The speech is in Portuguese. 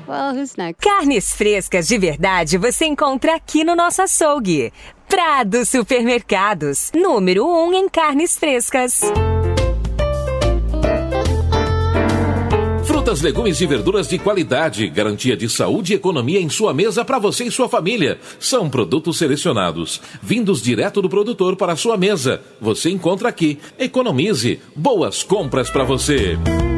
Well, who's next? Carnes frescas de verdade você encontra aqui no nosso açougue. Prado Supermercados, número 1 em carnes frescas. Frutas, legumes e verduras de qualidade, garantia de saúde e economia em sua mesa para você e sua família. São produtos selecionados, vindos direto do produtor para a sua mesa. Você encontra aqui. Economize. Boas compras para você.